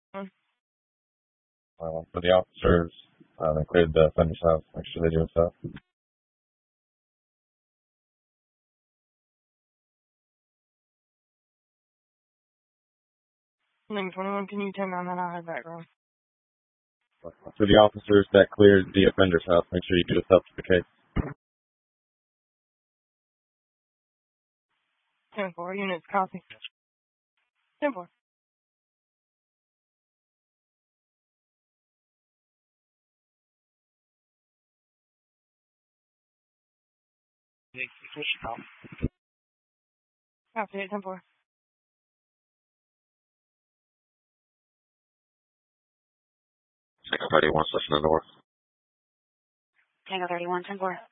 For the officers, they cleared the offender's house. Make sure they do it up. 21, can you turn on that? I have background. For the officers that cleared the offender's house, make sure you do this up to the case. 10-4, units, copy. 10-4. Copy, 10-4. Tango 31, session in the north. Tango 31, 10-4.